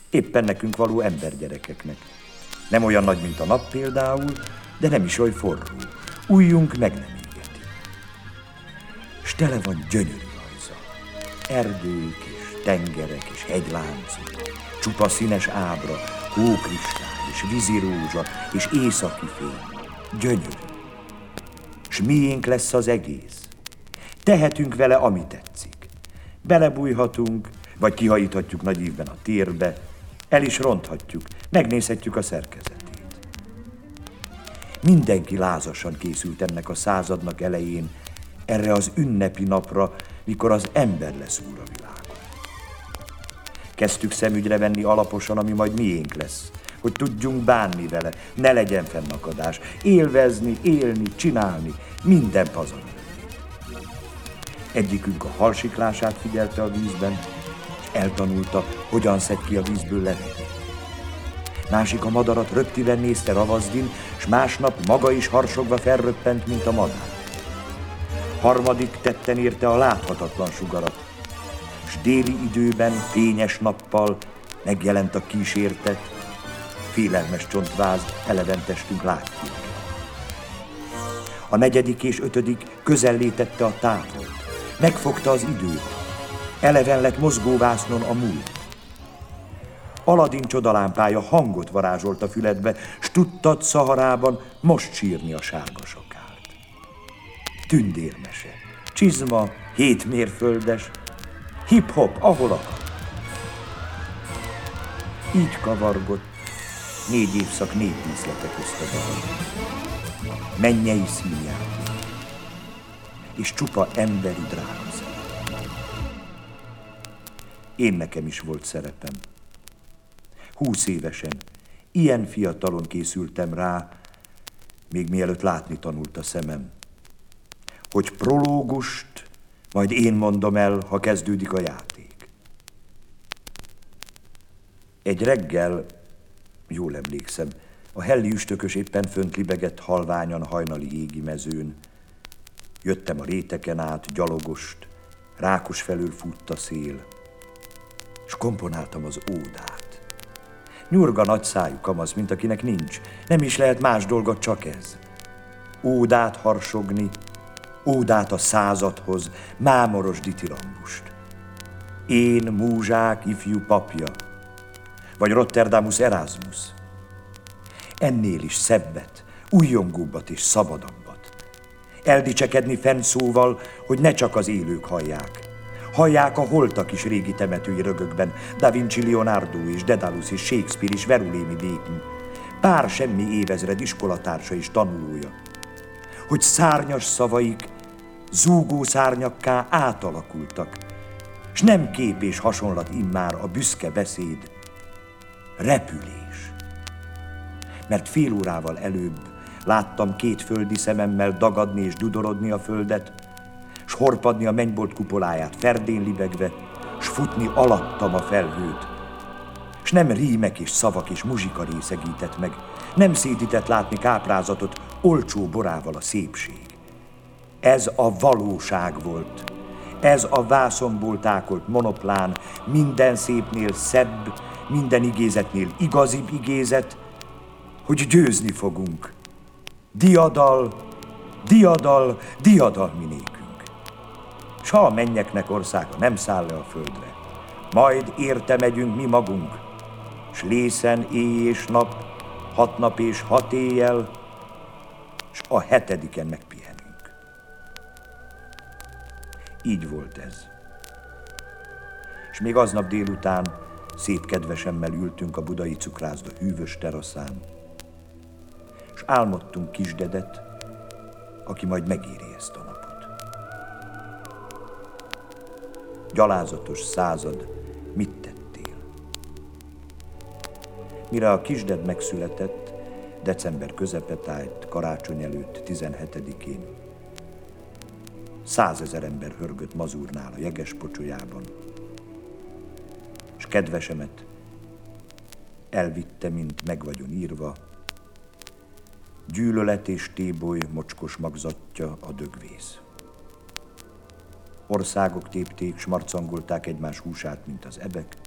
Éppen nekünk való embergyerekeknek. Nem olyan nagy, mint a nap például, de nem is oly forró. Ujjunk meg nem égeti. S tele van gyönyörű rajza. Erdők és tengerek és hegyláncok, csupa színes ábra, hókristály és vízirózsa és északi fény. Gyönyörű. S miénk lesz az egész. Tehetünk vele, ami tetszik. Belebújhatunk, vagy kihajíthatjuk nagy ívben a térbe, el is ronthatjuk, megnézhetjük a szerkezetét. Mindenki lázasan készült ennek a századnak elején, erre az ünnepi napra, mikor az ember lesz úr a világon. Kezdtük szemügyre venni alaposan, ami majd miénk lesz, hogy tudjunk bánni vele, ne legyen fennakadás, élvezni, élni, csinálni, minden pazarolni. Egyikünk a halsiklását figyelte a vízben, és eltanulta, hogyan szed ki a vízből levegőt. Másik a madarat röptiven nézte ravazdin, s másnap maga is harsogva felröppent, mint a madár. Harmadik tetten érte a láthatatlan sugarat, s déli időben, fényes nappal megjelent a kísértet, félelmes csontváz, eleven testünk látjuk. A negyedik és ötödik közellé tette a távolt, megfogta az időt, eleven lett mozgóvásznon a múlt. Aladin csodalámpája hangot varázsolt a füledbe, s tudtad Szaharában most sírni a sárga sakárt. Tündérmese, csizma, 7 mérföldes, hip-hop, ahol akar. Így kavargott 4 évszak népdíszlete közt a dal. Mennyei színjáték, és csupa emberi drágaszem. Én nekem is volt szerepem. 20 évesen, ilyen fiatalon készültem rá, még mielőtt látni tanult a szemem, hogy prológust majd én mondom el, ha kezdődik a játék. Egy reggel, jól emlékszem, a helli üstökös éppen fönt libegett halványan hajnali égi mezőn. Jöttem a réteken át, gyalogost, rákos felől futt a szél, s komponáltam az ódát. Nyurga nagy szájú kamasz, mint akinek nincs, nem is lehet más dolga, csak ez. Ódát harsogni, ódát a századhoz, mámoros ditirambust. Én múzsák ifjú papja, vagy Rotterdamus Erasmus. Ennél is szebbet, újjongóbbat és szabadabbat. Eldicsekedni fenn szóval, hogy ne csak az élők hallják. Hallják a holtak is régi temetői rögökben, Da Vinci, Leonardo és Dedalus és Shakespeare és Verulémi Dékn, pár semmi évezred iskolatársa és tanulója. Hogy szárnyas szavaik zúgó szárnyakká átalakultak, s nem kép és hasonlat immár a büszke beszéd, repülés. Mert fél órával előbb láttam 2 földi szememmel dagadni és dudorodni a földet, s horpadni a mennybolt kupoláját ferdén libegve, s futni alattam a felhőt. S nem rímek és szavak és muzsika részegített meg, nem szédített látni káprázatot olcsó borával a szépség. Ez a valóság volt, ez a vászonból tákolt monoplán, minden szépnél szebb, minden igézetnél igazibb igézet, hogy győzni fogunk. Diadal, diadal, diadal mi nékünk. S ha a mennyeknek országa nem száll le a földre, majd érte megyünk mi magunk, s lészen éj és nap, 6 nap és 6 éjjel, s a 7-en megpihenünk. Így volt ez. És még aznap délután szép kedvesemmel ültünk a budai cukrászda hűvös teraszán, s álmodtunk Kisdedet, aki majd megéri ezt a napot. Gyalázatos század, mit tettél? Mire a Kisded megszületett, december közepetájt, karácsony előtt 17-én, 100 000 ember hörgött Mazurnál a jeges pocsolyában, s kedvesemet elvitte, mint meg vagyon írva, gyűlölet és téboly mocskos magzatja a dögvész. Országok tépték, s marcangolták egymás húsát, mint az ebek,